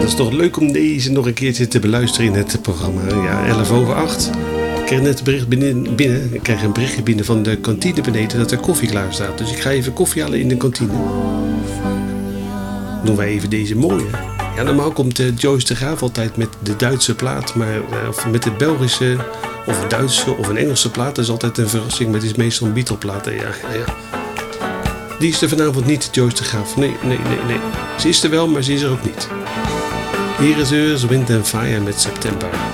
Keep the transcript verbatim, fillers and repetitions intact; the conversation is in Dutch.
het is toch leuk om deze nog een keertje te beluisteren in het programma. Ja, elf over acht. Ik kreeg net een bericht binnen, binnen. Ik kreeg een berichtje binnen van de kantine beneden dat er koffie klaar staat. Dus ik ga even koffie halen in de kantine. Doen wij even deze mooie. Ja, normaal komt uh, Joyce de Graaf altijd met de Duitse plaat. Maar uh, of met de Belgische of een Duitse of een Engelse plaat. Dat is altijd een verrassing. Maar het is meestal een Beatle plaat. Ja, ja, ja. Die is er vanavond niet, Joyce de Graaf. Nee, nee, nee, nee. Ze is er wel, maar ze is er ook niet. Hier is Earth, Wind and Fire met September.